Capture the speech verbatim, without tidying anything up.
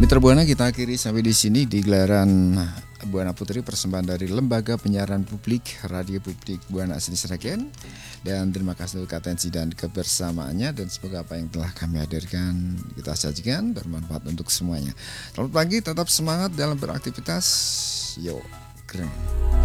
Mitra Buana, kita akhiri sampai di sini di gelaran Buana Putri, persembahan dari Lembaga Penyiaran Publik Radio Publik Buana Asli Sragen. Dan terima kasih untuk atensi dan kebersamaannya, dan semoga apa yang telah kami hadirkan kita sajikan bermanfaat untuk semuanya. Selamat pagi, tetap semangat dalam beraktivitas. Yo, keren.